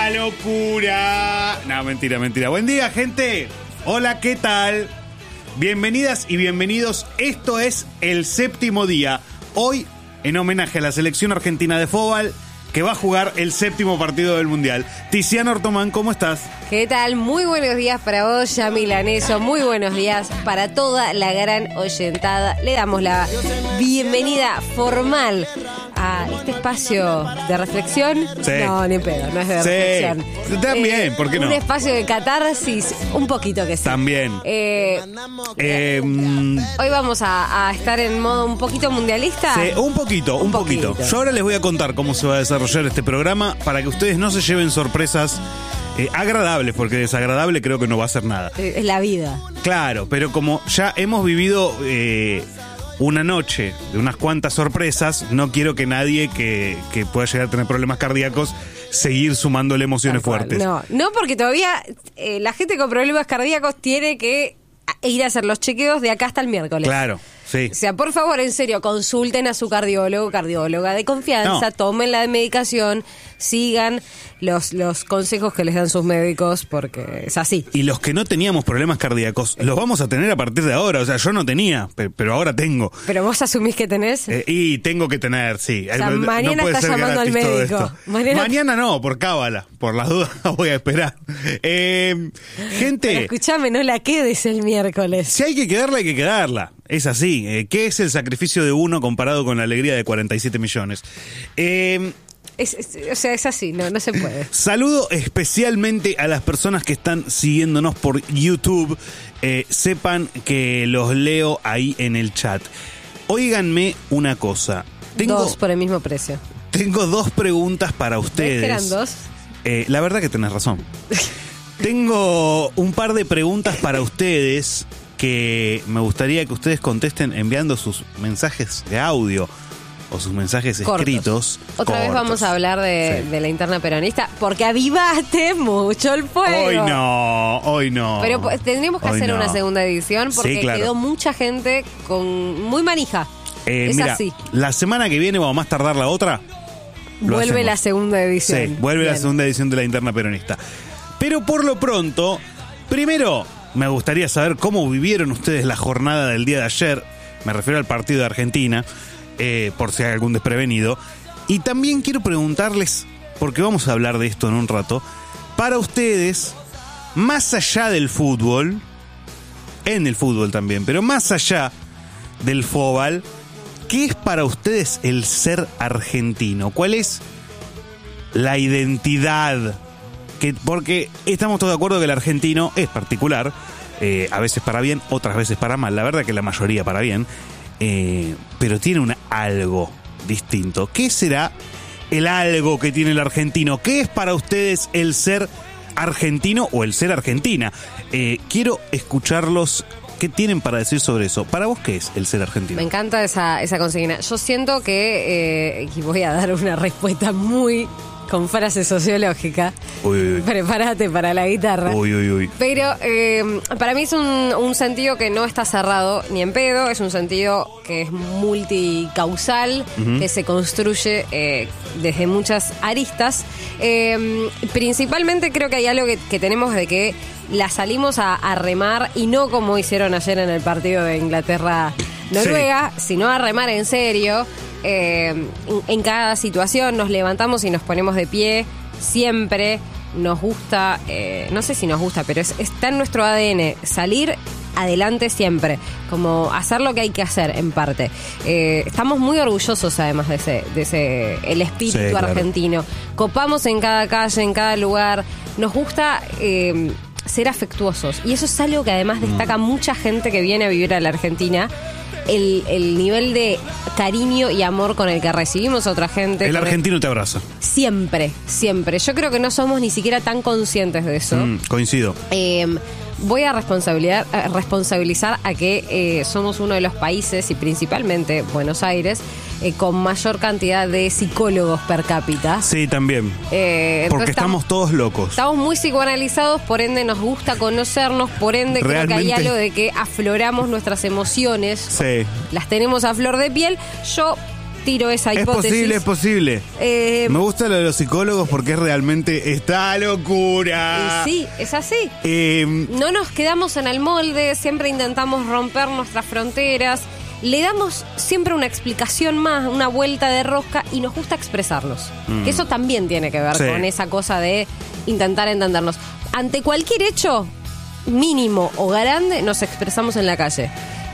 ¡La locura! No, mentira. Buen día, gente. Hola, ¿qué tal? Bienvenidas y bienvenidos. Esto es el séptimo día. Hoy, en homenaje a la selección argentina de fútbol, que va a jugar el séptimo partido del Mundial. Tiziana Ortomán, ¿cómo estás? ¿Qué tal? Muy buenos días para vos, Yami Laneso. Muy buenos días para toda la gran oyentada. Le damos la bienvenida formal a este espacio de reflexión. Sí. No, ni pedo, no es de reflexión. También, ¿por qué no? Un espacio de catarsis, un poquito que sí. También. Hoy vamos a estar en modo un poquito mundialista. Sí, un poquito. Yo ahora les voy a contar cómo se va a desarrollar este programa para que ustedes no se lleven sorpresas agradables, porque desagradable creo que no va a ser nada. Es la vida. Claro, pero como ya hemos vivido una noche de unas cuantas sorpresas, no quiero que nadie que pueda llegar a tener problemas cardíacos seguir sumándole emociones fuertes. No, porque todavía la gente con problemas cardíacos tiene que ir a hacer los chequeos de acá hasta el miércoles. Claro, sí. O sea, por favor, en serio, consulten a su cardióloga de confianza, tomen la medicación, sigan los consejos que les dan sus médicos, porque es así. Y los que no teníamos problemas cardíacos, los vamos a tener a partir de ahora. O sea, yo no tenía, pero ahora tengo. ¿Pero vos asumís que tenés? Y tengo que tener, sí. O sea, mañana estás llamando al médico. Mañana no, por cábala. Por las dudas voy a esperar. Gente... Pero escuchame, no la quedes el miércoles. Si hay que quedarla, hay que quedarla. Es así. ¿Qué es el sacrificio de uno comparado con la alegría de 47 millones? O sea, es así, no se puede. Saludo especialmente a las personas que están siguiéndonos por YouTube. Sepan que los leo ahí en el chat. Óiganme una cosa. Dos por el mismo precio. Tengo dos preguntas para ustedes. ¿Eran dos? La verdad que tenés razón. Tengo un par de preguntas para ustedes que me gustaría que ustedes contesten enviando sus mensajes de audio o sus mensajes cortos. Escritos. Otra vez vamos a hablar de la interna peronista, porque avivaste mucho el fuego. Hoy no. Pero tendríamos que hacer una segunda edición, porque sí, claro, quedó mucha gente con muy manija. Es mira, así. La semana que viene, vamos a más tardar la otra. Vuelve la segunda edición. Sí, vuelve la segunda edición de la interna peronista. Pero por lo pronto, primero me gustaría saber cómo vivieron ustedes la jornada del día de ayer. Me refiero al partido de Argentina, por si hay algún desprevenido. Y también quiero preguntarles, porque vamos a hablar de esto en un rato, para ustedes, más allá del fútbol, en el fútbol también, pero más allá del fútbol, ¿qué es para ustedes el ser argentino? ¿Cuál es la identidad? Porque estamos todos de acuerdo que el argentino es particular, a veces para bien, otras veces para mal. La verdad que la mayoría para bien, pero tiene algo distinto. ¿Qué será el algo que tiene el argentino? ¿Qué es para ustedes el ser argentino o el ser argentina? Quiero escucharlos. ¿Qué tienen para decir sobre eso? ¿Para vos qué es el ser argentino? Me encanta esa consigna. Yo siento que, y voy a dar una respuesta muy con frase sociológica. Uy. Prepárate para la guitarra. Uy. Pero para mí es un sentido que no está cerrado ni en pedo. Es un sentido que es multicausal, que se construye desde muchas aristas. Principalmente creo que hay algo que tenemos de que la salimos a remar, y no como hicieron ayer en el partido de Inglaterra-Noruega, sino a remar en serio. En cada situación nos levantamos y nos ponemos de pie siempre. Nos gusta, no sé si nos gusta, pero está en nuestro ADN salir adelante siempre, como hacer lo que hay que hacer en parte. Estamos muy orgullosos además de ese el espíritu argentino. Copamos en cada calle, en cada lugar. Nos gusta ser afectuosos, y eso es algo que además destaca mucha gente que viene a vivir a la Argentina. El nivel de cariño y amor con el que recibimos a otra gente. El argentino te abraza. Siempre. Yo creo que no somos ni siquiera tan conscientes de eso. Coincido. Voy a responsabilizar a que somos uno de los países, y principalmente Buenos Aires, con mayor cantidad de psicólogos per cápita. Sí, también. Porque estamos todos locos. Estamos muy psicoanalizados, por ende nos gusta conocernos, por ende creo que hay algo de que afloramos nuestras emociones. Sí. Las tenemos a flor de piel. Yo tiro esa hipótesis. Es posible. Me gusta lo de los psicólogos porque es realmente esta locura. Y sí, es así. No nos quedamos en el molde, siempre intentamos romper nuestras fronteras. Le damos siempre una explicación más, una vuelta de rosca y nos gusta expresarnos. Que eso también tiene que ver con esa cosa de intentar entendernos. Ante cualquier hecho mínimo o grande nos expresamos en la calle.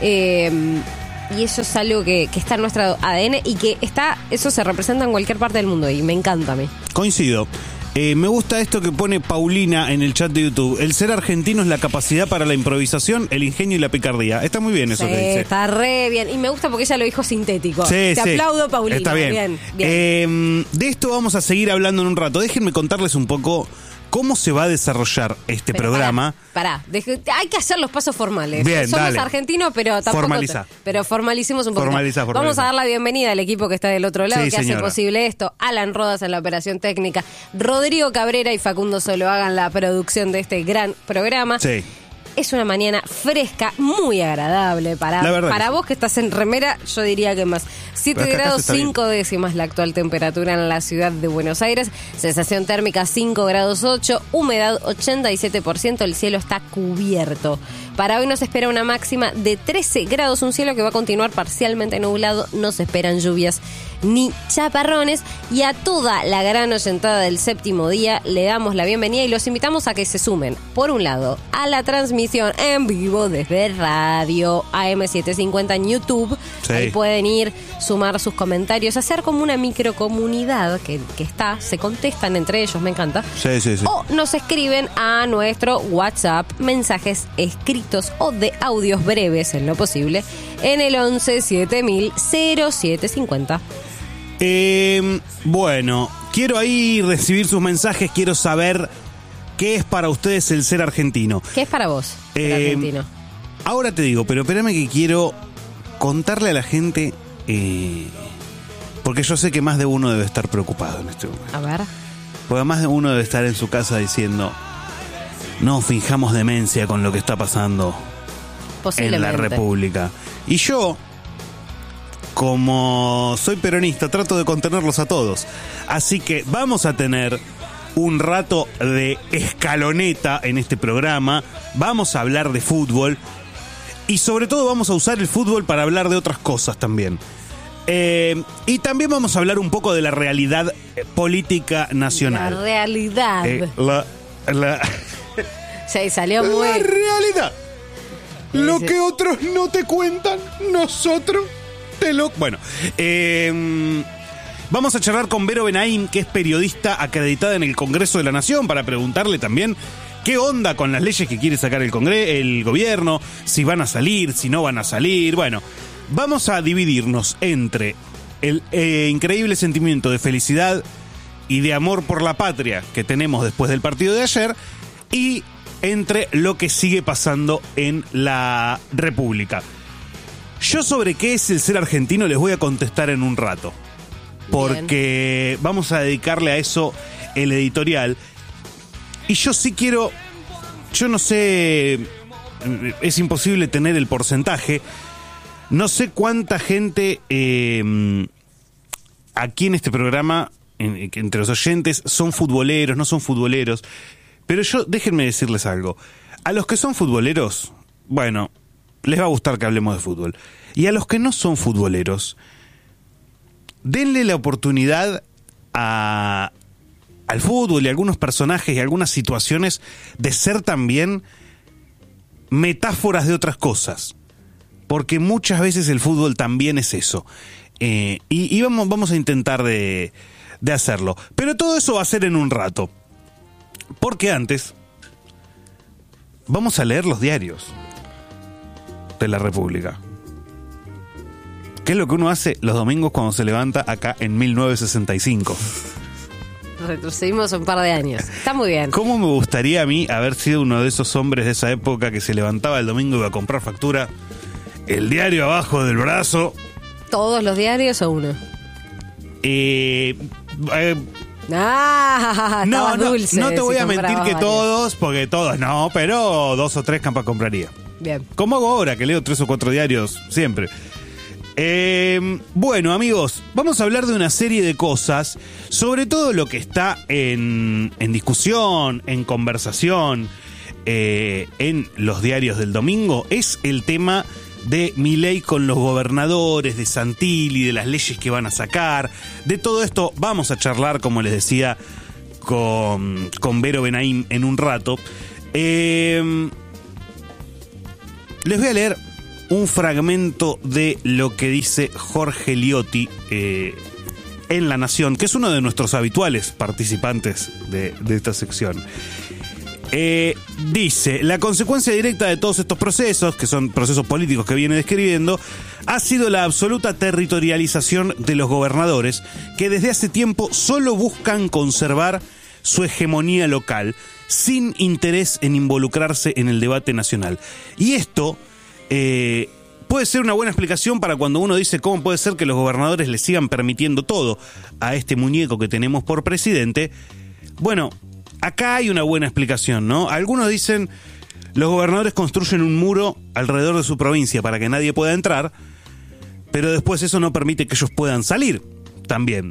Y eso es algo que está en nuestro ADN y que eso se representa en cualquier parte del mundo y me encanta a mí. Coincido. Me gusta esto que pone Paulina en el chat de YouTube. El ser argentino es la capacidad para la improvisación, el ingenio y la picardía. Está muy bien eso que dice. Está re bien. Y me gusta porque ella lo dijo sintético. Te aplaudo, Paulina. Está bien. De esto vamos a seguir hablando en un rato. Déjenme contarles un poco cómo se va a desarrollar este programa. Pará. Hay que hacer los pasos formales. Bien, Somos dale. argentinos, pero tampoco. Pero formalicemos un poco. Vamos a dar la bienvenida al equipo que está del otro lado, que hace posible esto. Alan Rodas en la operación técnica, Rodrigo Cabrera y Facundo Solo hagan la producción de este gran programa. Sí. Es una mañana fresca, muy agradable para vos que estás en remera, yo diría que más. 7 grados 5 décimas la actual temperatura en la ciudad de Buenos Aires, sensación térmica 5 grados 8, humedad 87%, el cielo está cubierto. Para hoy nos espera una máxima de 13 grados, un cielo que va a continuar parcialmente nublado, no se esperan lluvias ni chaparrones. Y a toda la gran oyentada del séptimo día le damos la bienvenida y los invitamos a que se sumen, por un lado, a la transmisión en vivo desde Radio AM750 en YouTube. Sí. Ahí pueden ir, sumar sus comentarios, hacer como una microcomunidad que se contestan entre ellos, me encanta. Sí. O nos escriben a nuestro WhatsApp, mensajes escritos o de audios breves en lo posible, en el 11 7000 0750. Bueno, quiero ahí recibir sus mensajes, quiero saber qué es para ustedes el ser argentino. ¿Qué es para vos ser argentino? Ahora te digo, pero espérame que quiero contarle a la gente, porque yo sé que más de uno debe estar preocupado en este momento. A ver. Porque más de uno debe estar en su casa diciendo, no finjamos demencia con lo que está pasando en la República. Y yo, como soy peronista, trato de contenerlos a todos. Así que vamos a tener un rato de escaloneta en este programa. Vamos a hablar de fútbol. Y sobre todo vamos a usar el fútbol para hablar de otras cosas también. Y también vamos a hablar un poco de la realidad política nacional. La realidad. Sí, salió muy... La realidad. Lo que otros no te cuentan, nosotros te lo... Bueno, vamos a charlar con Vero Benaim, que es periodista acreditada en el Congreso de la Nación, para preguntarle también qué onda con las leyes que quiere sacar el gobierno, si van a salir, si no van a salir. Bueno, vamos a dividirnos entre el increíble sentimiento de felicidad y de amor por la patria que tenemos después del partido de ayer y entre lo que sigue pasando en la República. Yo sobre qué es el ser argentino les voy a contestar en un rato, porque vamos a dedicarle a eso el editorial. Y yo sí quiero, yo no sé, es imposible tener el porcentaje, no sé cuánta gente aquí en este programa, entre los oyentes, son futboleros, no son futboleros. Pero déjenme decirles algo. A los que son futboleros, bueno, les va a gustar que hablemos de fútbol. Y a los que no son futboleros, denle la oportunidad al fútbol y a algunos personajes y a algunas situaciones de ser también metáforas de otras cosas. Porque muchas veces el fútbol también es eso. Y vamos a intentar de hacerlo. Pero todo eso va a ser en un rato. Porque antes vamos a leer los diarios de la República. ¿Qué es lo que uno hace los domingos cuando se levanta acá en 1965? Retrocedimos un par de años. Está muy bien. ¿Cómo me gustaría a mí haber sido uno de esos hombres de esa época que se levantaba el domingo y iba a comprar factura, el diario abajo del brazo? ¿Todos los diarios o uno? No te voy a mentir que todos, porque todos no, pero 2 o 3 capaz compraría. Bien. Como hago ahora, que leo 3 o 4 diarios siempre. Bueno, amigos, vamos a hablar de una serie de cosas, sobre todo lo que está en discusión, en conversación, en los diarios del domingo, es el tema de Milei con los gobernadores, de Santilli, de las leyes que van a sacar. De todo esto vamos a charlar, como les decía, con Vero Benaim en un rato. Les voy a leer un fragmento de lo que dice Jorge Liotti en La Nación, que es uno de nuestros habituales participantes de esta sección. Dice: la consecuencia directa de todos estos procesos, que son procesos políticos que viene describiendo, ha sido la absoluta territorialización de los gobernadores, que desde hace tiempo solo buscan conservar su hegemonía local, sin interés en involucrarse en el debate nacional. Y esto puede ser una buena explicación para cuando uno dice cómo puede ser que los gobernadores le sigan permitiendo todo a este muñeco que tenemos por presidente. Bueno, acá hay una buena explicación, ¿no? Algunos dicen: los gobernadores construyen un muro alrededor de su provincia para que nadie pueda entrar, pero después eso no permite que ellos puedan salir también.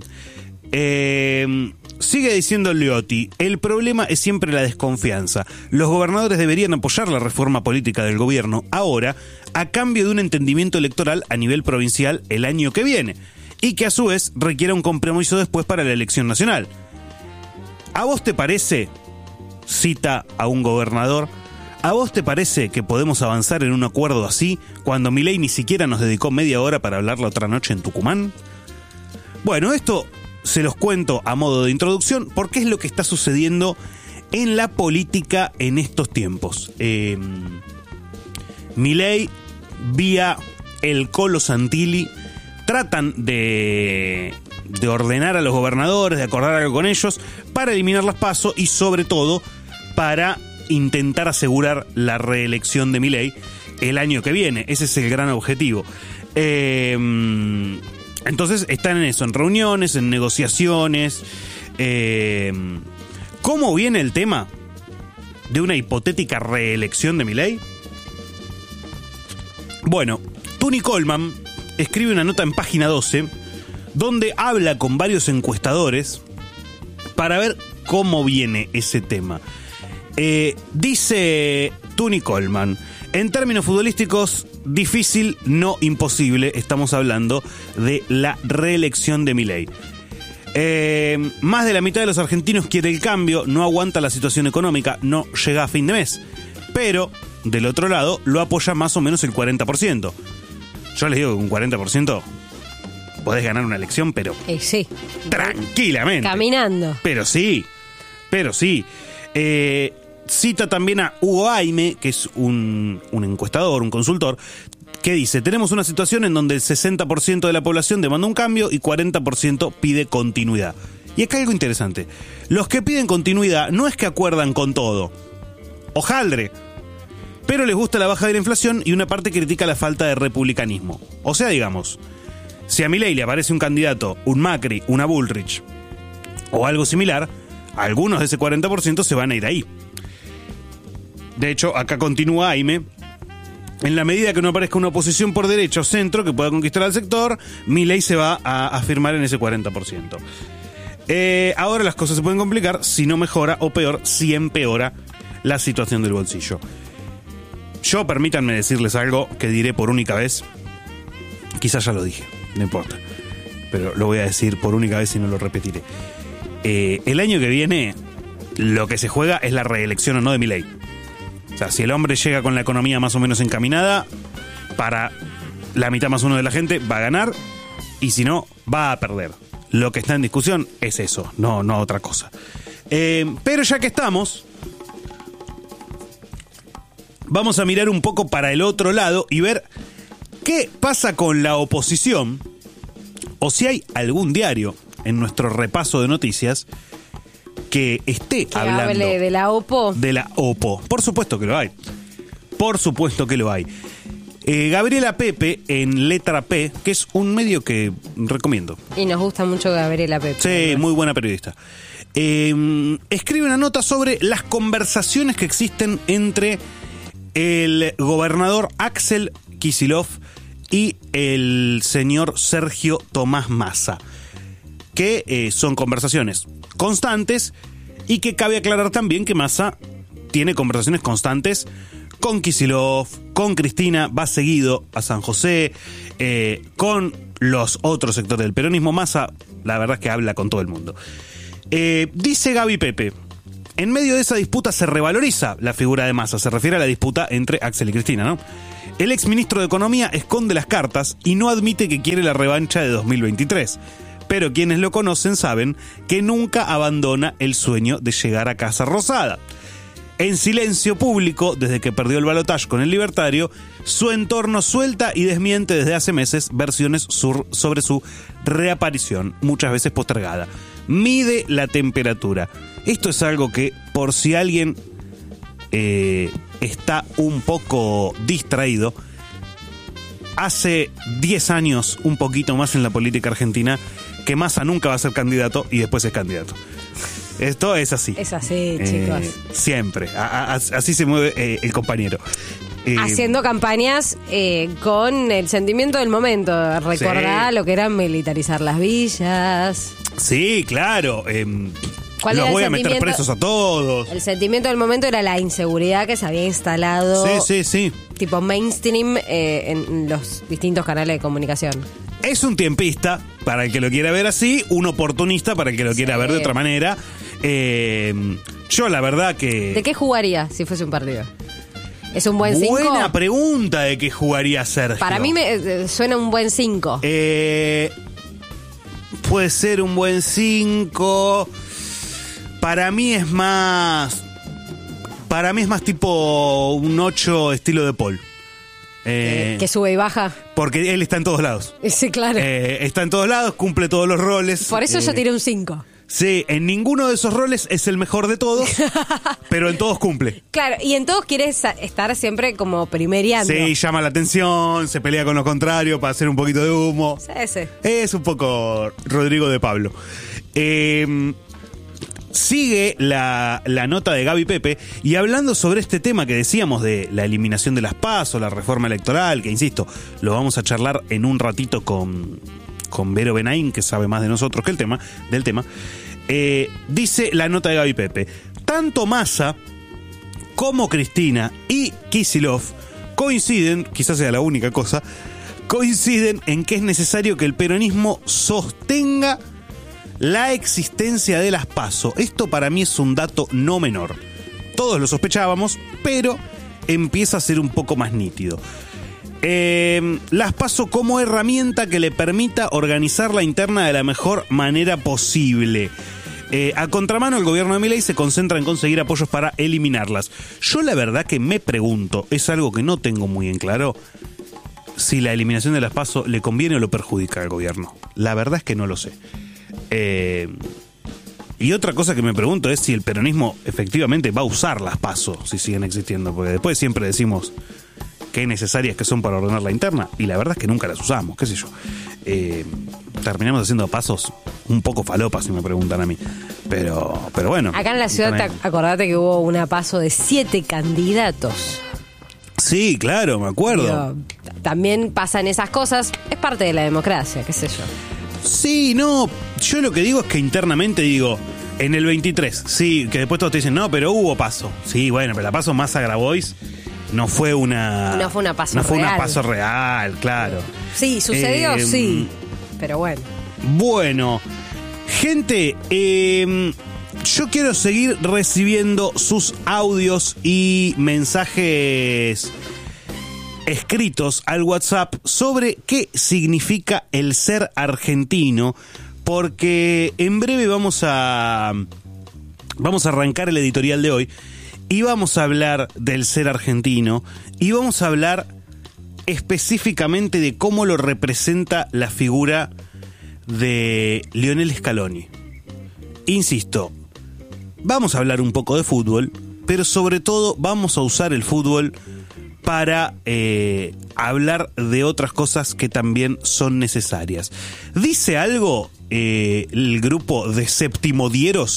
Sigue diciendo Liotti: el problema es siempre la desconfianza. Los gobernadores deberían apoyar la reforma política del gobierno ahora, a cambio de un entendimiento electoral a nivel provincial el año que viene, y que a su vez requiera un compromiso después para la elección nacional. ¿A vos te parece, cita a un gobernador, a vos te parece que podemos avanzar en un acuerdo así cuando Milei ni siquiera nos dedicó media hora para hablar la otra noche en Tucumán? Bueno, esto se los cuento a modo de introducción porque es lo que está sucediendo en la política en estos tiempos. Milei vía el Colo Santilli tratan de ordenar a los gobernadores, de acordar algo con ellos para eliminar las PASO y sobre todo para intentar asegurar la reelección de Milei el año que viene. Ese es el gran objetivo. Entonces están en eso, en reuniones, en negociaciones. ¿Cómo viene el tema de una hipotética reelección de Milei? Bueno, Tuni Coleman escribe una nota en Página 12 donde habla con varios encuestadores para ver cómo viene ese tema. Dice Tuni Coleman: en términos futbolísticos, difícil, no imposible. Estamos hablando de la reelección de Milei. Más de la mitad de los argentinos quiere el cambio, no aguanta la situación económica, no llega a fin de mes. Pero, del otro lado, lo apoya más o menos el 40%. Yo les digo que un 40% podés ganar una elección, pero sí, tranquilamente. Caminando. Pero sí. Cita también a Hugo Aime, que es un encuestador, un consultor, que dice: tenemos una situación en donde el 60% de la población demanda un cambio y 40% pide continuidad. Y acá hay algo interesante. Los que piden continuidad no es que acuerdan con todo. Hojaldre. Pero les gusta la baja de la inflación y una parte critica la falta de republicanismo. O sea, digamos, si a Milei le aparece un candidato, un Macri, una Bullrich o algo similar, algunos de ese 40% se van a ir ahí. De hecho, acá continúa Aime: en la medida que no aparezca una oposición por derecha o centro que pueda conquistar al sector, Milei se va a afirmar en ese 40%. Ahora las cosas se pueden complicar si no mejora, o peor, si empeora la situación del bolsillo. Yo, permítanme decirles algo que diré por única vez. Quizás ya lo dije, no importa, pero lo voy a decir por única vez y no lo repetiré. El año que viene, lo que se juega es la reelección o no de Milei. O sea, si el hombre llega con la economía más o menos encaminada, para la mitad más uno de la gente va a ganar, y si no, va a perder. Lo que está en discusión es eso, no otra cosa. Pero ya que estamos, vamos a mirar un poco para el otro lado y ver qué pasa con la oposición, o si hay algún diario en nuestro repaso de noticias que esté hablando hable de la OPO. De la OPO. Por supuesto que lo hay. Por supuesto que lo hay. Gabriela Pepe en Letra P, que es un medio que recomiendo. Y nos gusta mucho Gabriela Pepe. Sí, ¿verdad? Muy buena periodista. Escribe una nota sobre las conversaciones que existen entre el gobernador Axel Kicillof y el señor Sergio Tomás Massa, que son conversaciones constantes y que cabe aclarar también que Massa tiene conversaciones constantes con Kicillof, con Cristina, va seguido a San José, con los otros sectores del peronismo. Massa, la verdad es que habla con todo el mundo. Dice Gaby Pepe, en medio de esa disputa se revaloriza la figura de Massa, se refiere a la disputa entre Axel y Cristina, ¿no? El exministro de Economía esconde las cartas y no admite que quiere la revancha de 2023. Pero quienes lo conocen saben que nunca abandona el sueño de llegar a Casa Rosada. En silencio público, desde que perdió el balotaje con el Libertario, su entorno suelta y desmiente desde hace meses versiones sobre su reaparición, muchas veces postergada. Mide la temperatura. Esto es algo que, por si alguien está un poco distraído, hace 10 años, un poquito más en la política argentina, que Massa nunca va a ser candidato y después es candidato. Esto es así. Es así, chicos. Siempre. Así se mueve el compañero. Haciendo campañas con el sentimiento del momento. Recordá lo que era militarizar las villas. Sí, claro. ¿Cuál los era voy el a meter presos a todos. El sentimiento del momento era la inseguridad que se había instalado. Sí. Tipo mainstream en los distintos canales de comunicación. Es un tiempista, para el que lo quiera ver así, un oportunista para el que lo quiera ver de otra manera. Yo la verdad que... ¿De qué jugaría si fuese un partido? ¿Es un buen 5? Buena pregunta de qué jugaría Sergio. Para mí me suena un buen 5. Puede ser un buen 5. Para mí es más tipo un 8 estilo de Paul. Que sube y baja. Porque él está en todos lados. Sí, claro. Está en todos lados, cumple todos los roles. Por eso yo tiré un 5. Sí, en ninguno de esos roles es el mejor de todos, pero en todos cumple. Claro, y en todos quiere estar siempre como primereando. Sí, llama la atención, se pelea con los contrarios para hacer un poquito de humo. Sí. Es un poco Rodrigo de Pablo. Sigue la nota de Gaby Pepe y hablando sobre este tema que decíamos de la eliminación de las PASO, la reforma electoral, que insisto, lo vamos a charlar en un ratito con Vero Benaín, que sabe más de nosotros que del tema. Dice la nota de Gaby Pepe, tanto Massa como Cristina y Kicillof coinciden, quizás sea la única cosa, coinciden en que es necesario que el peronismo sostenga la existencia de las PASO. Esto para mí es un dato no menor. Todos lo sospechábamos, pero empieza a ser un poco más nítido. Las PASO como herramienta que le permita organizar la interna de la mejor manera posible. A contramano, el gobierno de Milei se concentra en conseguir apoyos para eliminarlas. Yo la verdad que me pregunto, es algo que no tengo muy en claro, si la eliminación de las PASO le conviene o lo perjudica al gobierno. La verdad es que no lo sé. Y otra cosa que me pregunto es si el peronismo efectivamente va a usar las PASO si siguen existiendo, porque después siempre decimos qué necesarias que son para ordenar la interna y la verdad es que nunca las usamos, qué sé yo. Terminamos haciendo pasos un poco falopas si me preguntan a mí, pero bueno. Acá en la ciudad, acordate que hubo una PASO de 7 candidatos. Sí, claro, me acuerdo. Digo, también pasan esas cosas, es parte de la democracia, qué sé yo. Sí, no, yo lo que digo es que internamente digo, en el 23, sí, que después todos te dicen, no, pero hubo PASO. Sí, bueno, pero la PASO Massa Grabois no fue una PASO no fue real. una PASO real, claro. Sí, sucedió, sí, pero bueno. Bueno, gente, yo quiero seguir recibiendo sus audios y mensajes escritos al WhatsApp sobre qué significa el ser argentino, porque en breve vamos a arrancar el editorial de hoy y vamos a hablar del ser argentino y vamos a hablar específicamente de cómo lo representa la figura de Lionel Scaloni. Insisto, vamos a hablar un poco de fútbol, pero sobre todo vamos a usar el fútbol para hablar de otras cosas que también son necesarias. Dice algo el grupo de septimodieros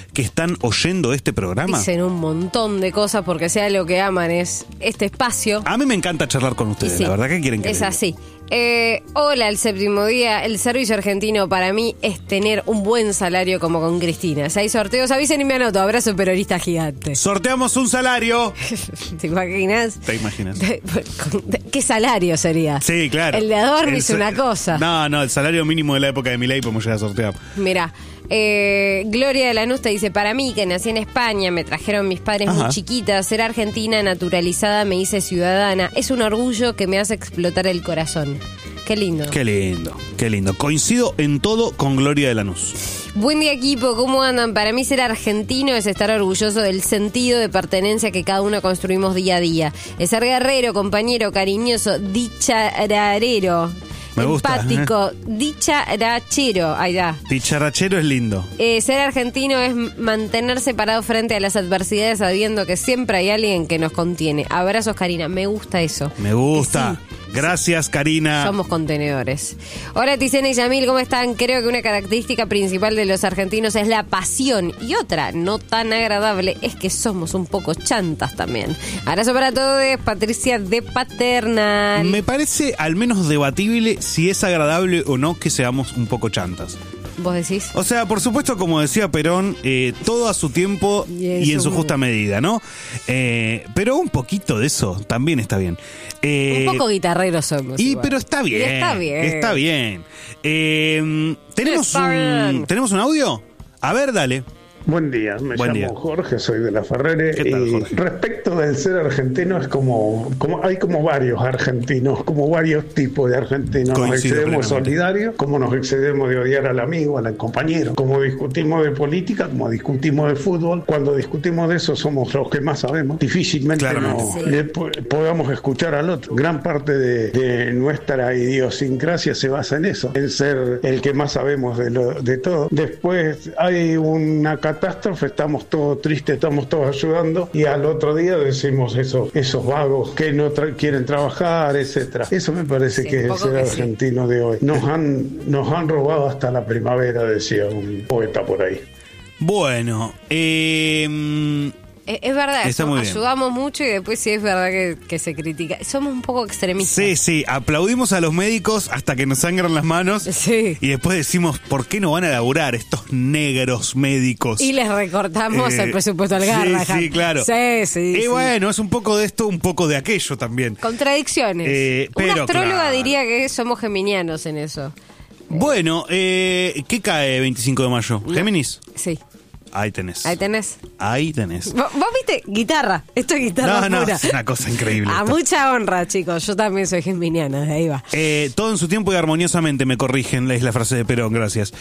que están oyendo este programa? Dicen un montón de cosas porque sea lo que aman es este espacio. A mí me encanta charlar con ustedes, sí, la verdad que quieren que es así. Hola, el séptimo día. El servicio argentino para mí es tener un buen salario como con Cristina. Si hay sorteos, avisen y me anoto. Abrazo peronista gigante. Sorteamos un salario. ¿Te imaginas? ¿Te imaginas? ¿Qué salario sería? Sí, claro. El de Adorno es una cosa. No, el salario mínimo de la época de Milei podemos llegar a sortear. Mirá, Gloria de Lanús te dice, para mí, que nací en España, me trajeron mis padres muy chiquitas, ser argentina naturalizada me hice ciudadana. Es un orgullo que me hace explotar el corazón. Qué lindo. Qué lindo, qué lindo. Coincido en todo con Gloria de Lanús. Buen día, equipo, ¿cómo andan? Para mí ser argentino es estar orgulloso del sentido de pertenencia que cada uno construimos día a día. Es ser guerrero, compañero, cariñoso, dichararero. Me gusta. Empático, dicharachero. Ahí da. Dicharachero es lindo. Ser argentino es mantenerse parado frente a las adversidades sabiendo que siempre hay alguien que nos contiene. Abrazos, Karina. Me gusta eso. Me gusta. Sí. Gracias, Karina. Somos contenedores. Hola, Ticena y Yamil, ¿cómo están? Creo que una característica principal de los argentinos es la pasión. Y otra, no tan agradable, es que somos un poco chantas también. Abrazo para todos, Patricia de Paternal. Me parece al menos debatible si es agradable o no que seamos un poco chantas. ¿Vos decís? O sea, por supuesto, como decía Perón, todo a su tiempo y en su justa medida, ¿no? Pero un poquito de eso también está bien. Un poco guitarreros somos. Pero está bien. Está bien. Está bien. ¿Tenemos un audio? A ver, dale. Buen día, me llamo Jorge, soy de La Ferrere. ¿Qué tal, y Jorge? Respecto del ser argentino, es como hay como varios argentinos, como varios tipos de argentinos. Coincido nos excedemos plenamente. solidarios, como nos excedemos de odiar al amigo, al compañero, como discutimos de política, como discutimos de fútbol. Cuando discutimos de eso somos los que más sabemos. Difícilmente podamos escuchar al otro. Gran parte de nuestra idiosincrasia se basa en eso, en ser el que más sabemos de todo. Después hay una catástrofe, estamos todos tristes, estamos todos ayudando y al otro día decimos esos vagos que no quieren trabajar, etcétera. Eso me parece que es el argentino de hoy. Nos han robado hasta la primavera, decía un poeta por ahí. Bueno, es verdad, está muy bien. Ayudamos mucho y después sí es verdad que se critica. Somos un poco extremistas. Sí, aplaudimos a los médicos hasta que nos sangran las manos. Sí. Y después decimos, ¿por qué no van a laburar estos negros médicos? Y les recortamos el presupuesto al Garrahan. Sí, claro. Sí. Y bueno, es un poco de esto, un poco de aquello también. Contradicciones. Pero una astróloga claro. diría que somos geminianos en eso. Bueno, ¿qué cae 25 de mayo? ¿Géminis? Sí. Ahí tenés. Ahí tenés. ¿Vos viste? Guitarra. Esto es guitarra pura. Es una cosa increíble. A esto. mucha honra, chicos. Yo también soy geminiana, de ahí va. Todo en su tiempo y armoniosamente, me corrigen, es la frase de Perón, gracias.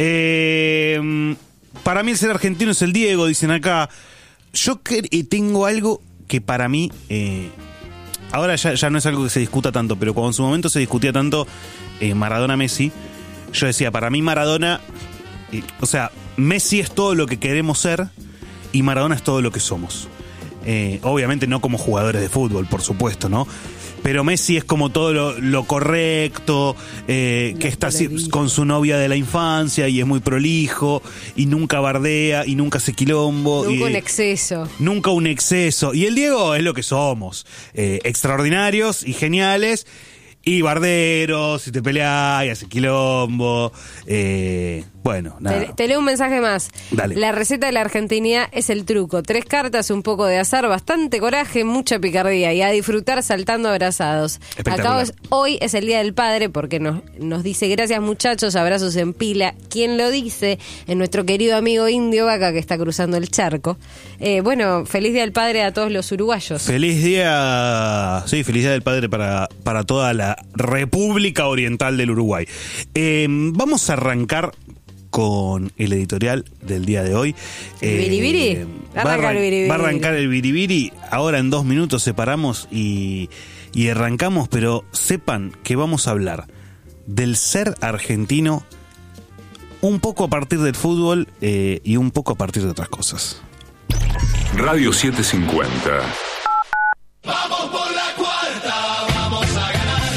Para mí el ser argentino es el Diego, dicen acá. Yo tengo algo que para mí... ahora ya no es algo que se discuta tanto, pero cuando en su momento se discutía tanto Maradona-Messi, yo decía, para mí Maradona... o sea, Messi es todo lo que queremos ser y Maradona es todo lo que somos. Obviamente no como jugadores de fútbol, por supuesto, ¿no? Pero Messi es como todo lo correcto, que está así con su novia de la infancia y es muy prolijo y nunca bardea y nunca hace quilombo. Nunca un exceso. Nunca un exceso. Y el Diego es lo que somos, extraordinarios y geniales. Y barderos, y te peleás, y hace quilombo. Bueno, nada. Te leo un mensaje más. Dale. La receta de la argentinidad es el truco. 3 cartas, un poco de azar, bastante coraje, mucha picardía. Y a disfrutar saltando abrazados. Acá hoy es el Día del Padre porque nos dice gracias muchachos, abrazos en pila. ¿Quién lo dice? Es nuestro querido amigo Indio Vaca que está cruzando el charco. Bueno, feliz Día del Padre a todos los uruguayos. Feliz Día del Padre para toda la República Oriental del Uruguay. Vamos a arrancar con el editorial del día de hoy. ¿Biribiri? Va a arrancar el biribiri. Ahora en 2 minutos separamos y arrancamos, pero sepan que vamos a hablar del ser argentino un poco a partir del fútbol y un poco a partir de otras cosas. Radio 750. Vamos por la cuarta, vamos a ganar. Hasta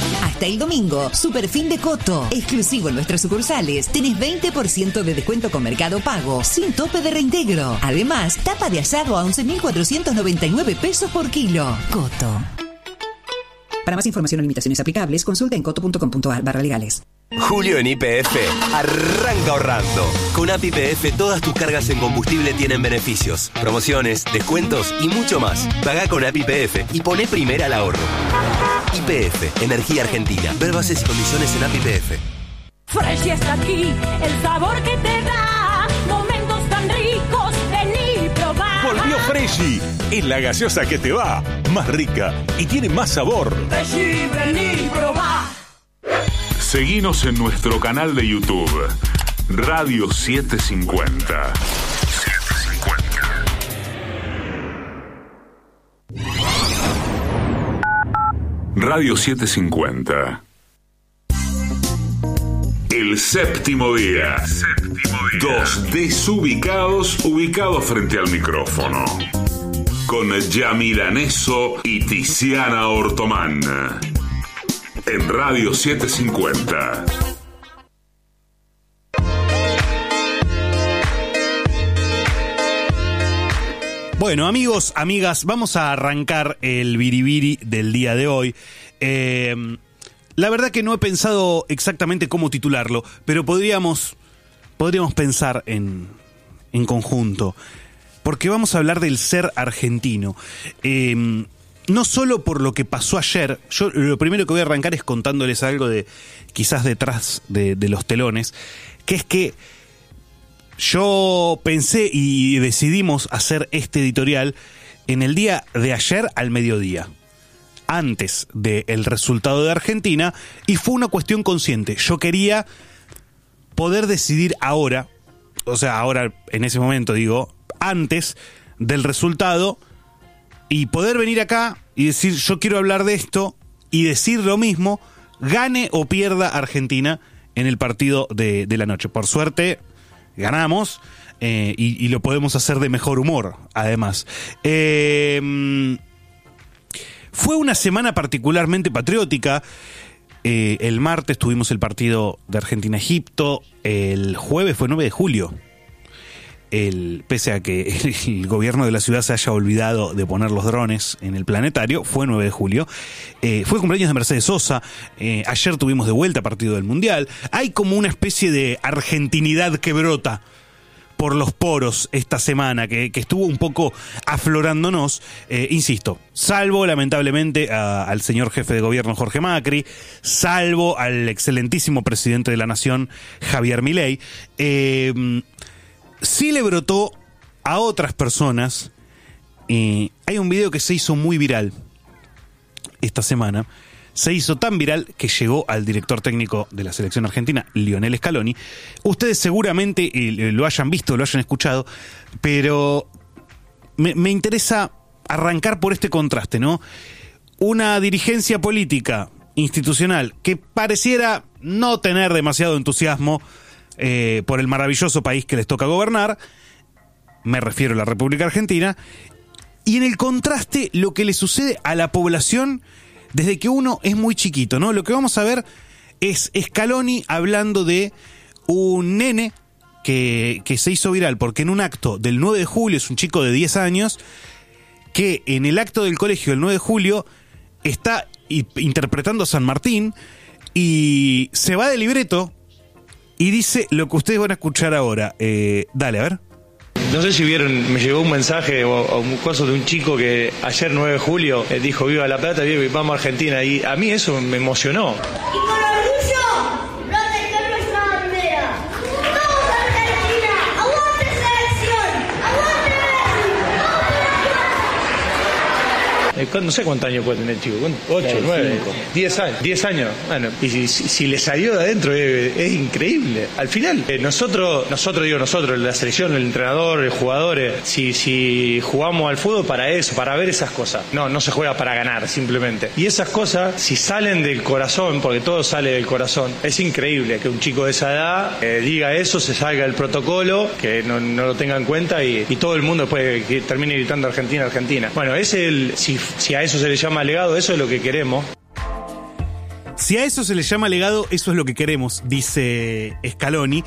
el domingo. Superfin de Coto. Exclusivo en nuestras sucursales. Tenés 20% de descuento con Mercado Pago. Sin tope de reintegro. Además, tapa de asado a 11.499 pesos por kilo. Coto. Para más información o limitaciones aplicables, consulta en coto.com.ar/legales. Julio en YPF arranca ahorrando. Con App YPF todas tus cargas en combustible tienen beneficios, promociones, descuentos y mucho más. Pagá con App YPF y poné primera al ahorro. YPF, Energía Argentina. Ver bases y condiciones en App YPF. Fresh está aquí, el sabor que te da momentos tan ricos, vení y probá. Volvió Freshy, es la gaseosa que te va, más rica y tiene más sabor. Freshy, vení y probá. Seguinos en nuestro canal de YouTube, Radio 750. Radio 750. El séptimo día. Dos desubicados ubicados frente al micrófono. Con Yamila Neso y Tiziana Ortomán. En Radio 750. Bueno, amigos, amigas, vamos a arrancar el biribiri del día de hoy. La verdad que no he pensado exactamente cómo titularlo, pero podríamos pensar en conjunto, porque vamos a hablar del ser argentino. No solo por lo que pasó ayer, yo lo primero que voy a arrancar es contándoles algo de quizás detrás de los telones, que es que yo pensé y decidimos hacer este editorial en el día de ayer al mediodía, antes del resultado de Argentina, y fue una cuestión consciente. Yo quería poder decidir ahora, o sea, ahora en ese momento digo, antes del resultado, y poder venir acá y decir, yo quiero hablar de esto, y decir lo mismo, gane o pierda Argentina en el partido de la noche. Por suerte, ganamos, y lo podemos hacer de mejor humor, además. Fue una semana particularmente patriótica. El martes tuvimos el partido de Argentina-Egipto, el jueves fue 9 de julio. Pese a que el gobierno de la ciudad se haya olvidado de poner los drones en el planetario, fue 9 de julio. Fue cumpleaños de Mercedes Sosa. Ayer tuvimos de vuelta partido del Mundial. Hay como una especie de argentinidad que brota por los poros esta semana, que estuvo un poco aflorándonos, insisto, salvo lamentablemente al señor jefe de gobierno Jorge Macri, salvo al excelentísimo presidente de la Nación Javier Milei. Sí le brotó a otras personas. Hay un video que se hizo muy viral esta semana. Se hizo tan viral que llegó al director técnico de la selección argentina, Lionel Scaloni. Ustedes seguramente lo hayan visto, lo hayan escuchado, pero me interesa arrancar por este contraste, ¿no? Una dirigencia política, institucional, que pareciera no tener demasiado entusiasmo por el maravilloso país que les toca gobernar, me refiero a la República Argentina, y en el contraste lo que le sucede a la población desde que uno es muy chiquito, ¿no? Lo que vamos a ver es Scaloni hablando de un nene que se hizo viral porque en un acto del 9 de julio, es un chico de 10 años, que en el acto del colegio del 9 de julio está interpretando a San Martín y se va de libreto y dice lo que ustedes van a escuchar ahora. Dale, a ver. No sé si vieron, me llegó un mensaje o un caso de un chico que ayer 9 de julio dijo viva La Plata, vamos a Argentina, y a mí eso me emocionó. Y con orgullo proteger nuestra bandera. ¡Vamos Argentina! ¡Aguante selección! ¡Aguante Messi! No sé cuántos años puede tener el chico, 8, 9, 10 años. Bueno, y si le salió de adentro es increíble. Al final, nosotros, la selección, el entrenador, el jugador, si jugamos al fútbol para eso, para ver esas cosas. No se juega para ganar, simplemente. Y esas cosas, si salen del corazón, porque todo sale del corazón, es increíble que un chico de esa edad diga eso, se salga del protocolo, que no lo tenga en cuenta y todo el mundo después que termine gritando Argentina, Argentina. Bueno, si a eso se le llama legado, eso es lo que queremos. Si a eso se le llama legado, eso es lo que queremos, dice Scaloni.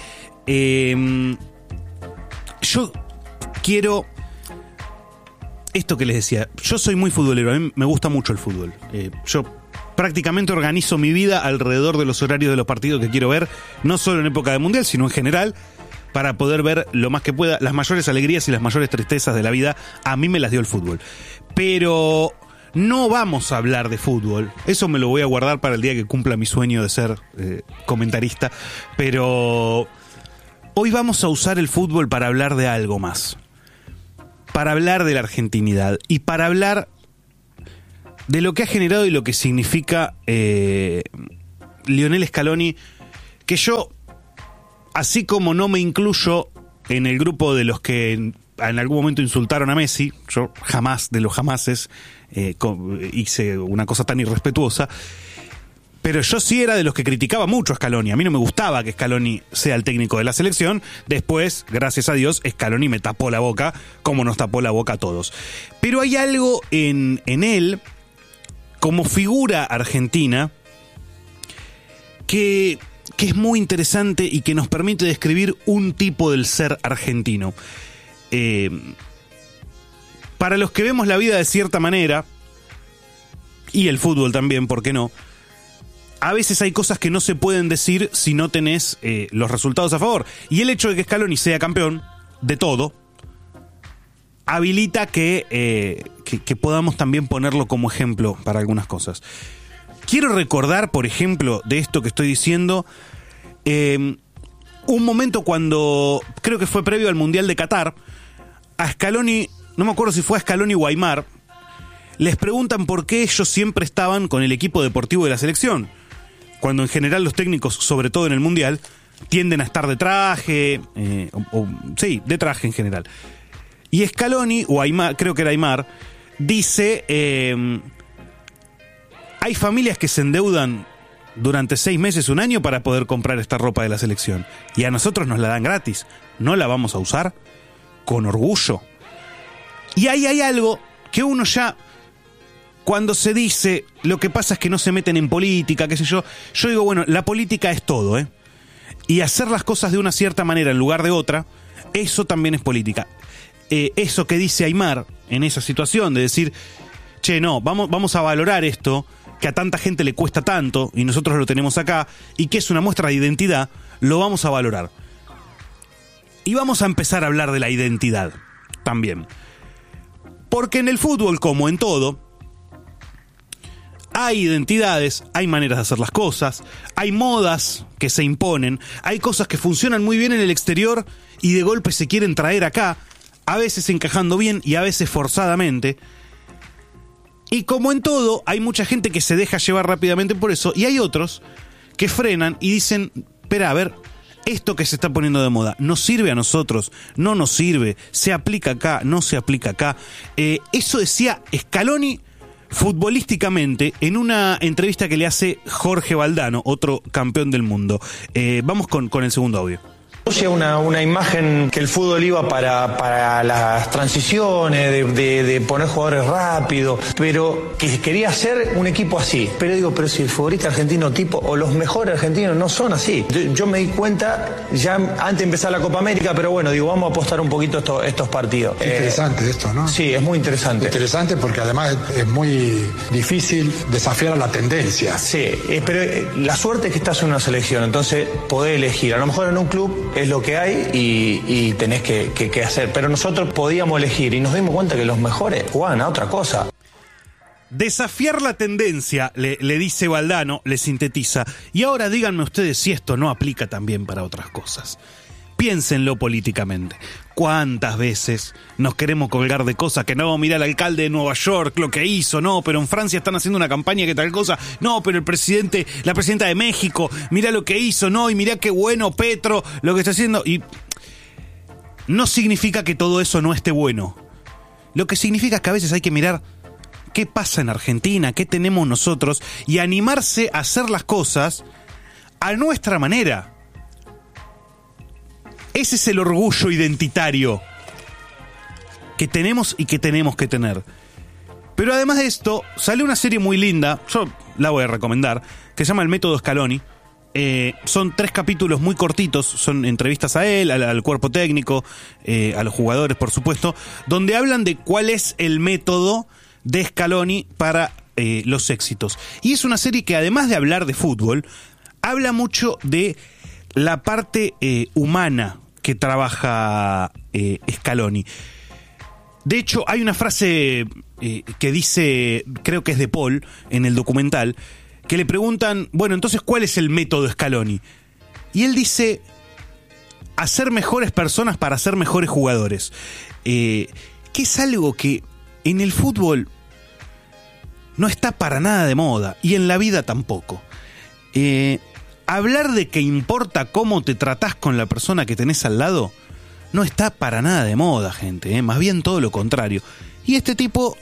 Yo quiero... Esto que les decía, yo soy muy futbolero, a mí me gusta mucho el fútbol. Yo prácticamente organizo mi vida alrededor de los horarios de los partidos que quiero ver, no solo en época de mundial, sino en general, para poder ver lo más que pueda. Las mayores alegrías y las mayores tristezas de la vida, a mí me las dio el fútbol. Pero no vamos a hablar de fútbol, eso me lo voy a guardar para el día que cumpla mi sueño de ser comentarista, pero hoy vamos a usar el fútbol para hablar de algo más. Para hablar de la argentinidad y para hablar de lo que ha generado y lo que significa Lionel Scaloni, que yo, así como no me incluyo en el grupo de los que en algún momento insultaron a Messi, yo jamás de los jamases hice una cosa tan irrespetuosa, pero yo sí era de los que criticaba mucho a Scaloni. A mí no me gustaba que Scaloni sea el técnico de la selección. Después, gracias a Dios, Scaloni me tapó la boca, como nos tapó la boca a todos. Pero hay algo en él, como figura argentina, que es muy interesante y que nos permite describir un tipo del ser argentino. Para los que vemos la vida de cierta manera, y el fútbol también, ¿por qué no? A veces hay cosas que no se pueden decir si no tenés los resultados a favor. Y el hecho de que Scaloni sea campeón de todo habilita que podamos también ponerlo como ejemplo para algunas cosas. Quiero recordar, por ejemplo, de esto que estoy diciendo, un momento cuando, creo que fue previo al Mundial de Qatar, a Scaloni, no me acuerdo si fue a Scaloni o a Aimar, les preguntan por qué ellos siempre estaban con el equipo deportivo de la selección, cuando en general los técnicos, sobre todo en el Mundial, tienden a estar de traje, sí, de traje en general. Y Scaloni, o Aimar, creo que era Aimar, dice, hay familias que se endeudan durante 6 meses, un año, para poder comprar esta ropa de la selección. Y a nosotros nos la dan gratis. ¿No la vamos a usar? Con orgullo. Y ahí hay algo que uno ya... Cuando se dice, lo que pasa es que no se meten en política, qué sé yo digo, bueno, la política es todo, ¿eh? Y hacer las cosas de una cierta manera en lugar de otra, eso también es política. Eso que dice Aimar en esa situación, de decir, che, no, vamos a valorar esto, que a tanta gente le cuesta tanto, y nosotros lo tenemos acá, y que es una muestra de identidad, lo vamos a valorar. Y vamos a empezar a hablar de la identidad también. Porque en el fútbol, como en todo, hay identidades, hay maneras de hacer las cosas, hay modas que se imponen, hay cosas que funcionan muy bien en el exterior y de golpe se quieren traer acá, a veces encajando bien y a veces forzadamente. Y como en todo, hay mucha gente que se deja llevar rápidamente por eso, y hay otros que frenan y dicen, espera, a ver, esto que se está poniendo de moda, ¿nos sirve a nosotros? ¿No nos sirve? ¿Se aplica acá? ¿No se aplica acá? Eso decía Scaloni futbolísticamente en una entrevista que le hace Jorge Valdano, otro campeón del mundo. Vamos con el segundo audio. Una imagen que el fútbol iba para las transiciones, de poner jugadores rápido, pero que quería hacer un equipo así. Pero si el futbolista argentino tipo, o los mejores argentinos no son así. Yo me di cuenta ya antes de empezar la Copa América, pero bueno, vamos a apostar un poquito estos partidos. Interesante esto, ¿no? Sí, es muy interesante. Interesante porque además es muy difícil desafiar a la tendencia. Sí, pero la suerte es que estás en una selección, entonces podés elegir. A lo mejor en un club es lo que hay y tenés que hacer. Pero nosotros podíamos elegir y nos dimos cuenta que los mejores jugaban a otra cosa. Desafiar la tendencia, le dice Valdano, le sintetiza. Y ahora díganme ustedes si esto no aplica también para otras cosas. Piénsenlo políticamente. ¿Cuántas veces nos queremos colgar de cosas que no, mirá el alcalde de Nueva York lo que hizo, no, pero en Francia están haciendo una campaña que tal cosa, no, pero la presidenta de México, mirá lo que hizo, no, y mirá qué bueno Petro lo que está haciendo? Y no significa que todo eso no esté bueno. Lo que significa es que a veces hay que mirar qué pasa en Argentina, qué tenemos nosotros, y animarse a hacer las cosas a nuestra manera. Ese es el orgullo identitario que tenemos y que tenemos que tener. Pero además de esto, sale una serie muy linda. Yo la voy a recomendar, que se llama El Método Scaloni. Son 3 capítulos muy cortitos, son entrevistas a él, al cuerpo técnico, a los jugadores, por supuesto, donde hablan de cuál es el método de Scaloni para los éxitos. Y es una serie que, además de hablar de fútbol, habla mucho de la parte humana que trabaja Scaloni. De hecho, hay una frase que dice, creo que es de Paul, en el documental, que le preguntan, bueno, entonces, ¿cuál es el método Scaloni? Y él dice, hacer mejores personas para ser mejores jugadores. Que es algo que en el fútbol no está para nada de moda, y en la vida tampoco. Hablar de que importa cómo te tratás con la persona que tenés al lado no está para nada de moda, gente, más bien todo lo contrario. Y este tipo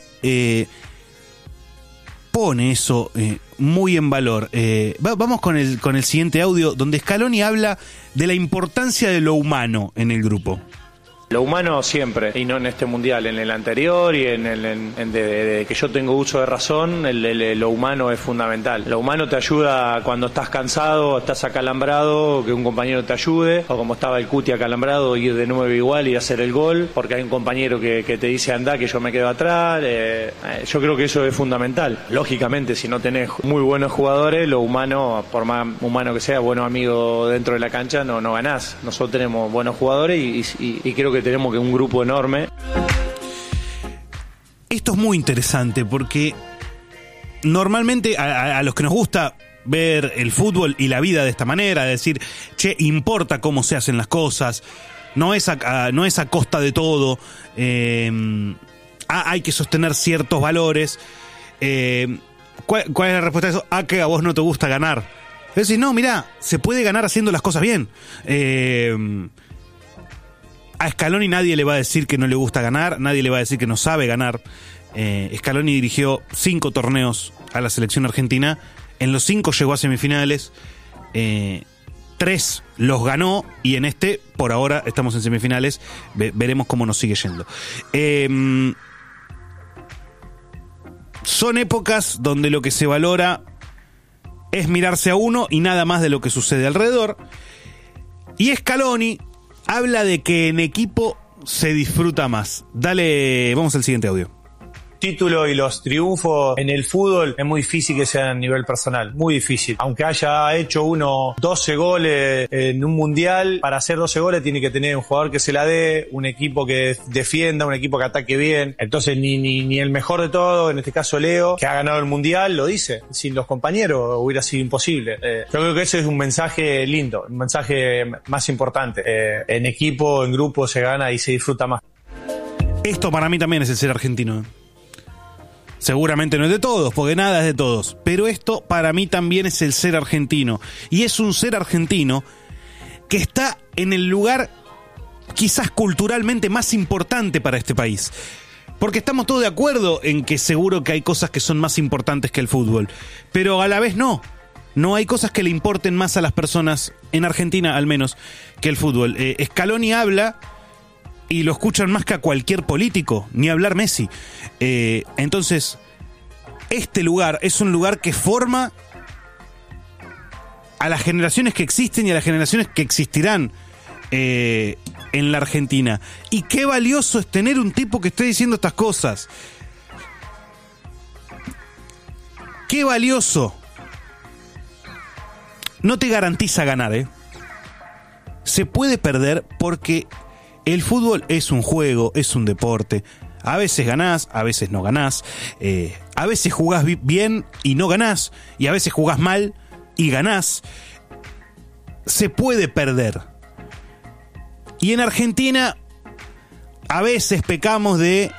pone eso muy en valor. Vamos con el siguiente audio, donde Scaloni habla de la importancia de lo humano en el grupo. Lo humano siempre, y no en este mundial, en el anterior y desde que yo tengo uso de razón, lo humano es fundamental. Lo humano te ayuda cuando estás cansado, estás acalambrado, que un compañero te ayude, o como estaba el Cuti acalambrado, ir de nuevo igual y hacer el gol, porque hay un compañero que te dice anda, que yo me quedo atrás. Yo creo que eso es fundamental. Lógicamente, si no tenés muy buenos jugadores, lo humano, por más humano que sea, buenos amigos dentro de la cancha, no ganás. Nosotros tenemos buenos jugadores y creo que tenemos un grupo enorme. Esto es muy interesante porque normalmente a los que nos gusta ver el fútbol y la vida de esta manera, de decir, che, importa cómo se hacen las cosas, no es a costa de todo, hay que sostener ciertos valores. ¿Cuál es la respuesta a eso? Que a vos no te gusta ganar. Es decir, no, mirá, se puede ganar haciendo las cosas bien. A Scaloni nadie le va a decir que no le gusta ganar, nadie le va a decir que no sabe ganar. Scaloni dirigió 5 torneos a la selección argentina, en los 5 llegó a semifinales, 3 los ganó, y en este, por ahora, estamos en semifinales, veremos cómo nos sigue yendo. Son épocas donde lo que se valora es mirarse a uno y nada más de lo que sucede alrededor, y Scaloni habla de que en equipo se disfruta más. Dale, vamos al siguiente audio. Título y los triunfos en el fútbol es muy difícil que sean a nivel personal, muy difícil. Aunque haya hecho 12 goles en un mundial, para hacer 12 goles tiene que tener un jugador que se la dé, un equipo que defienda, un equipo que ataque bien. Entonces ni el mejor de todo, en este caso Leo, que ha ganado el mundial, lo dice. Sin los compañeros hubiera sido imposible. Yo creo que ese es un mensaje lindo, un mensaje más importante. En equipo, en grupo se gana y se disfruta más. Esto para mí también es el ser argentino. Seguramente no es de todos, porque nada es de todos. Pero esto para mí también es el ser argentino. Y es un ser argentino que está en el lugar quizás culturalmente más importante para este país. Porque estamos todos de acuerdo en que seguro que hay cosas que son más importantes que el fútbol. Pero a la vez no. No hay cosas que le importen más a las personas, en Argentina al menos, que el fútbol. Scaloni habla y lo escuchan más que a cualquier político, ni hablar Messi. Entonces, este lugar es un lugar que forma a las generaciones que existen y a las generaciones que existirán en la Argentina. Y qué valioso es tener un tipo que esté diciendo estas cosas. Qué valioso. No te garantiza ganar, Se puede perder porque el fútbol es un juego, es un deporte. A veces ganás, a veces no ganás. A veces jugás bien y no ganás. Y a veces jugás mal y ganás. Se puede perder. Y en Argentina a veces pecamos de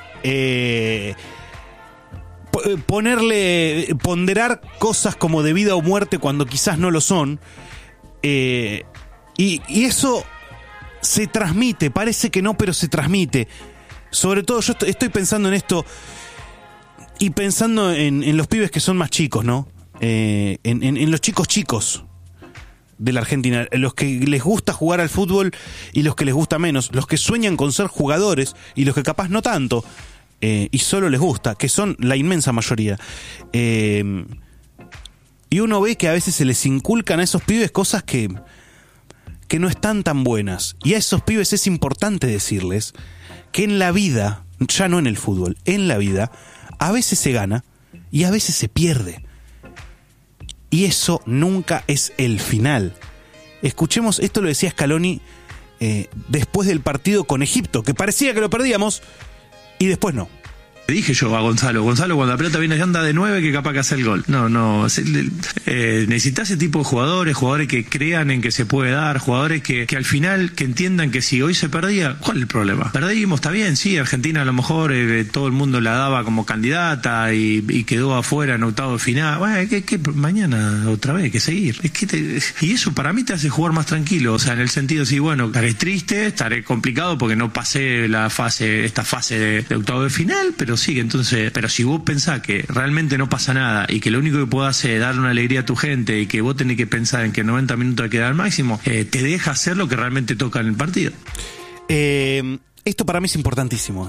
ponderar cosas como de vida o muerte cuando quizás no lo son. Y eso se transmite, parece que no, pero se transmite. Sobre todo yo estoy pensando en esto y pensando en los pibes que son más chicos, ¿no? En los chicos de la Argentina, los que les gusta jugar al fútbol y los que les gusta menos, los que sueñan con ser jugadores y los que capaz no tanto, y solo les gusta, que son la inmensa mayoría. y uno ve que a veces se les inculcan a esos pibes cosas que no están tan buenas. Y a esos pibes es importante decirles que en la vida, ya no en el fútbol, en la vida, a veces se gana y a veces se pierde. Y eso nunca es el final. Escuchemos, esto lo decía Scaloni después del partido con Egipto, que parecía que lo perdíamos y después no. Le dije yo a Gonzalo, cuando la pelota viene anda de 9 que capaz que hace el gol. No, necesitas ese tipo de jugadores que crean en que se puede dar, jugadores que al final que entiendan que si hoy se perdía, ¿cuál es el problema? Perdimos, está bien, sí, Argentina a lo mejor todo el mundo la daba como candidata y quedó afuera en octavo de final. Bueno, que mañana otra vez hay que seguir. Y eso para mí te hace jugar más tranquilo, o sea, en el sentido sí, bueno, estaré triste, estaré complicado porque no pasé esta fase de octavo de final, pero sí, entonces, pero si vos pensás que realmente no pasa nada y que lo único que podés hacer es darle una alegría a tu gente y que vos tenés que pensar en que 90 minutos hay que dar al máximo, te deja hacer lo que realmente toca en el partido. Esto para mí es importantísimo.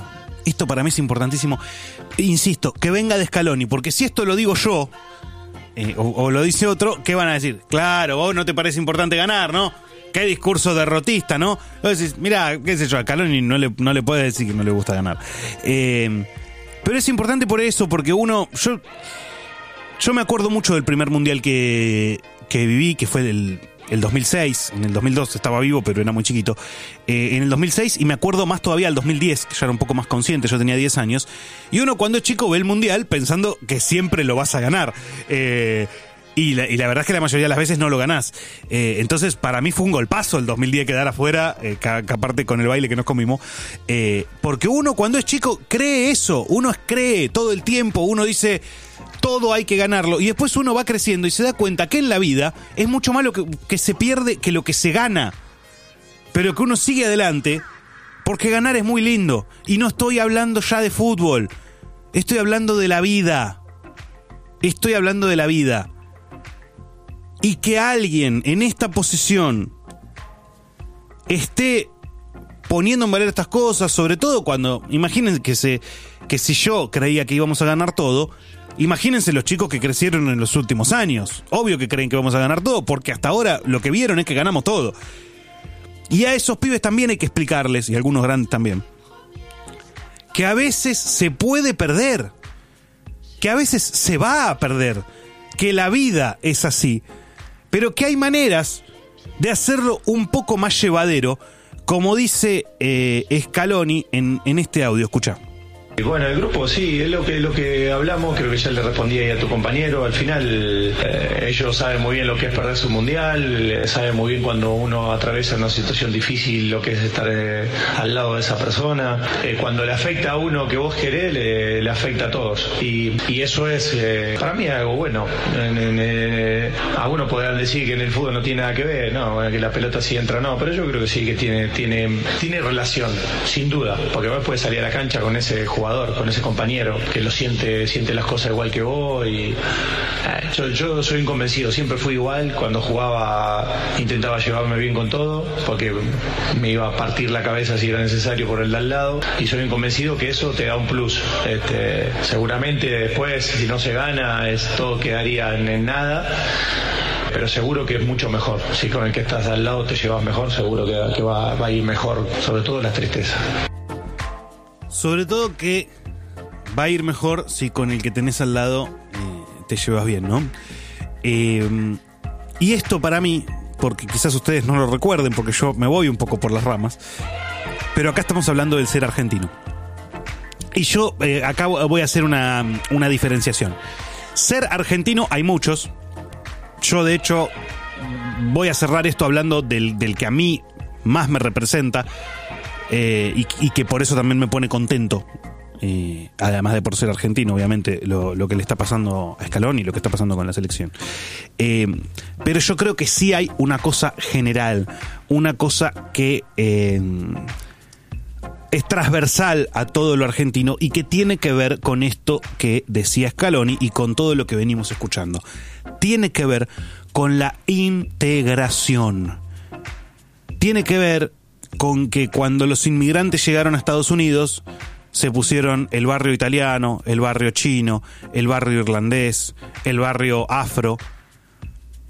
Insisto, que venga de Scaloni, porque si esto lo digo yo o lo dice otro, ¿qué van a decir? Claro, vos no te parece importante ganar, ¿no? Qué discurso derrotista, ¿no? Vos decís, mirá, qué sé yo, a Scaloni no le puedes decir que no le gusta ganar. Pero es importante por eso, porque yo me acuerdo mucho del primer mundial que viví, que fue el 2006. En el 2002 estaba vivo, pero era muy chiquito. En el 2006, y me acuerdo más todavía del 2010, que ya era un poco más consciente, yo tenía 10 años. Y uno cuando es chico ve el mundial pensando que siempre lo vas a ganar. Y la verdad es que la mayoría de las veces no lo ganás. Entonces, para mí fue un golpazo el 2010 quedar afuera, que aparte con el baile que nos comimos. Porque uno cuando es chico cree eso, uno cree todo el tiempo, uno dice todo hay que ganarlo. Y después uno va creciendo y se da cuenta que en la vida es mucho más lo que se pierde que lo que se gana. Pero que uno sigue adelante porque ganar es muy lindo. Y no estoy hablando ya de fútbol, estoy hablando de la vida. Y que alguien en esta posición esté poniendo en valor estas cosas, sobre todo cuando, imagínense que si yo creía que íbamos a ganar todo, imagínense los chicos que crecieron en los últimos años. Obvio que creen que vamos a ganar todo, porque hasta ahora lo que vieron es que ganamos todo. Y a esos pibes también hay que explicarles, y a algunos grandes también, que a veces se puede perder, que a veces se va a perder, que la vida es así. Pero que hay maneras de hacerlo un poco más llevadero, como dice Scaloni en este audio. Escucha. Bueno, el grupo sí, es lo que hablamos, creo que ya le respondí ahí a tu compañero. Al final ellos saben muy bien lo que es perderse un mundial, saben muy bien cuando uno atraviesa una situación difícil lo que es estar al lado de esa persona. Cuando le afecta a uno que vos querés, le afecta a todos. Y eso es, para mí, algo bueno. Algunos podrán decir que en el fútbol no tiene nada que ver, no, que la pelota sí entra, no, pero yo creo que sí que tiene relación, sin duda, porque vos podés salir a la cancha con ese jugador, con ese compañero que lo siente las cosas igual que vos y yo soy inconvencido, siempre fui igual, cuando jugaba intentaba llevarme bien con todo porque me iba a partir la cabeza si era necesario por el de al lado, y soy inconvencido que eso te da un plus. Seguramente después si no se gana todo quedaría en nada, pero seguro que es mucho mejor. Si con el que estás al lado te llevas mejor, seguro que va a ir mejor, sobre todo las tristezas. Sobre todo que va a ir mejor si con el que tenés al lado te llevas bien, ¿no? Y esto para mí, porque quizás ustedes no lo recuerden, porque yo me voy un poco por las ramas, pero acá estamos hablando del ser argentino. Y yo acá voy a hacer una diferenciación. Ser argentino hay muchos. Yo de hecho voy a cerrar esto hablando del que a mí más me representa. Y que por eso también me pone contento, además de por ser argentino, obviamente, lo que le está pasando a Scaloni y lo que está pasando con la selección. Pero yo creo que sí hay una cosa general, una cosa que es transversal a todo lo argentino y que tiene que ver con esto que decía Scaloni y con todo lo que venimos escuchando. Tiene que ver con la integración. Tiene que ver con que cuando los inmigrantes llegaron a Estados Unidos se pusieron el barrio italiano, el barrio chino, el barrio irlandés, el barrio afro,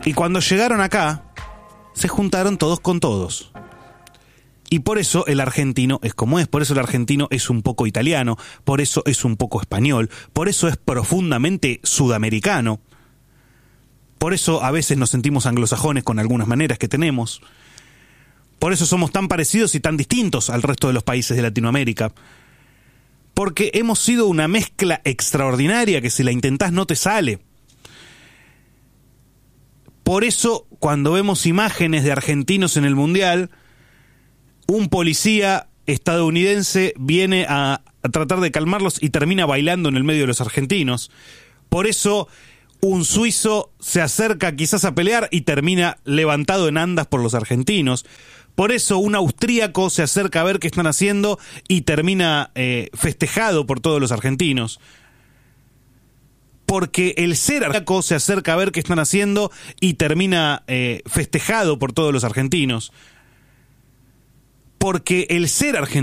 Y cuando llegaron acá, se juntaron todos con todos. Y por eso el argentino es como es, por eso el argentino es un poco italiano, por eso es un poco español, por eso es profundamente sudamericano. Por eso a veces nos sentimos anglosajones con algunas maneras que tenemos. Por eso somos tan parecidos y tan distintos al resto de los países de Latinoamérica. Porque hemos sido una mezcla extraordinaria que si la intentás no te sale. Por eso cuando vemos imágenes de argentinos en el Mundial, un policía estadounidense viene a tratar de calmarlos y termina bailando en el medio de los argentinos. Por eso un suizo se acerca quizás a pelear y termina levantado en andas por los argentinos. Por eso un austríaco se acerca a ver qué están haciendo y termina festejado por todos los argentinos. Porque el ser austríaco se acerca a ver qué están haciendo y termina festejado por todos los argentinos. Porque el ser argentino